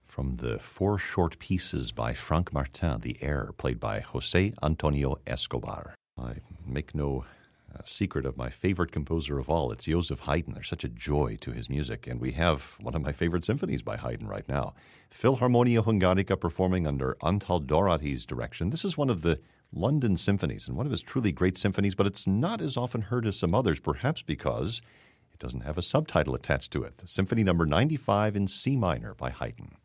From the four short pieces by Frank Martin, The Air, played by José Antonio Escobar. I make no secret of my favorite composer of all. It's Joseph Haydn. There's such a joy to his music, and we have one of my favorite symphonies by Haydn right now. Philharmonia Hungarica performing under Antal Doráty's direction. This is one of the London symphonies and one of his truly great symphonies, but it's not as often heard as some others, perhaps because it doesn't have a subtitle attached to it. Symphony number 95 in C minor by Haydn.